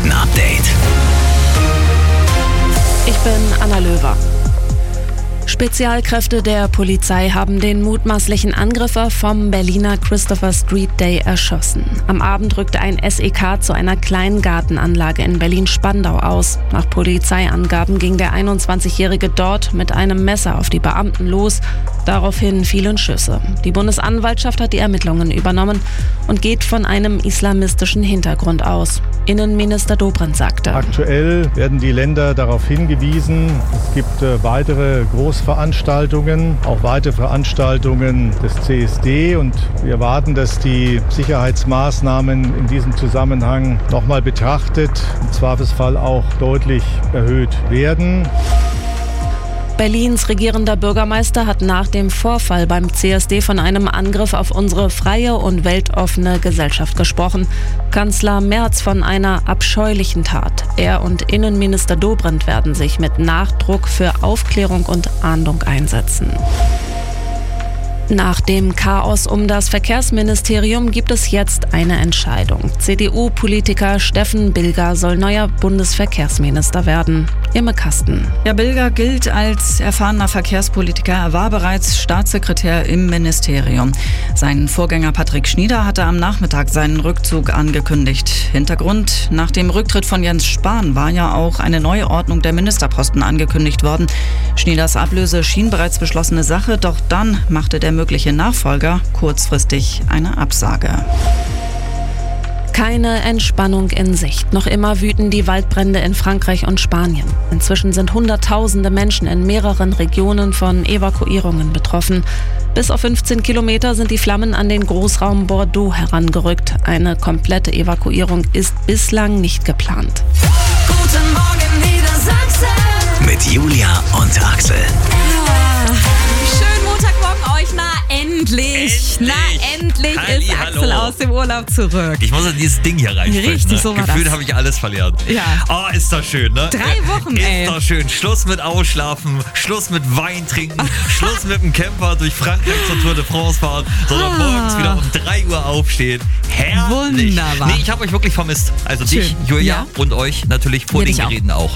Nachrichten-Update. Ich bin Anna Löwer. Spezialkräfte der Polizei haben den mutmaßlichen Angreifer vom Berliner Christopher Street Day erschossen. Am Abend rückte ein SEK zu einer kleinen Gartenanlage in Berlin-Spandau aus. Nach Polizeiangaben ging der 21-Jährige dort mit einem Messer auf die Beamten los. Daraufhin fielen Schüsse. Die Bundesanwaltschaft hat die Ermittlungen übernommen und geht von einem islamistischen Hintergrund aus. Innenminister Dobrindt sagte: Aktuell werden die Länder darauf hingewiesen, es gibt weitere Großveranstaltungen, auch weitere Veranstaltungen des CSD, und wir erwarten, dass die Sicherheitsmaßnahmen in diesem Zusammenhang nochmal betrachtet, im Zweifelsfall auch deutlich erhöht werden. Berlins regierender Bürgermeister hat nach dem Vorfall beim CSD von einem Angriff auf unsere freie und weltoffene Gesellschaft gesprochen. Kanzler Merz von einer abscheulichen Tat. Er und Innenminister Dobrindt werden sich mit Nachdruck für Aufklärung und Ahndung einsetzen. Nach dem Chaos um das Verkehrsministerium gibt es jetzt eine Entscheidung. CDU-Politiker Steffen Bilger soll neuer Bundesverkehrsminister werden. Imme Kasten. Ja, Bilger gilt als erfahrener Verkehrspolitiker. Er war bereits Staatssekretär im Ministerium. Sein Vorgänger Patrick Schnieder hatte am Nachmittag seinen Rückzug angekündigt. Hintergrund: Nach dem Rücktritt von Jens Spahn war ja auch eine neue Ordnung der Ministerposten angekündigt worden. Schnieders Ablöse schien bereits beschlossene Sache, doch dann machte der mögliche Nachfolger kurzfristig eine Absage. Keine Entspannung in Sicht. Noch immer wüten die Waldbrände in Frankreich und Spanien. Inzwischen sind Hunderttausende Menschen in mehreren Regionen von Evakuierungen betroffen. Bis auf 15 Kilometer sind die Flammen an den Großraum Bordeaux herangerückt. Eine komplette Evakuierung ist bislang nicht geplant. Guten Morgen Niedersachsen. Mit Julia und Axel. Schönen Montagmorgen euch. Endlich Halli, ist Axel aus dem Urlaub zurück. Ich muss in dieses Ding hier reinsprechen. Richtig, so war Gefühlt das. habe ich alles verlernt. Ja. Oh, ist das schön, ne? 3 Wochen, ey. Ist doch schön. Schluss mit Ausschlafen, Schluss mit Wein trinken, Schluss mit dem Camper durch Frankreich zur Tour de France fahren, sondern morgens wieder um 3 Uhr aufstehen. Herrlich. Wunderbar. Nee, ich habe euch wirklich vermisst. Also Schön. dich, Julia, Ja. und euch natürlich vor Ja, den dich auch. Geräten auch.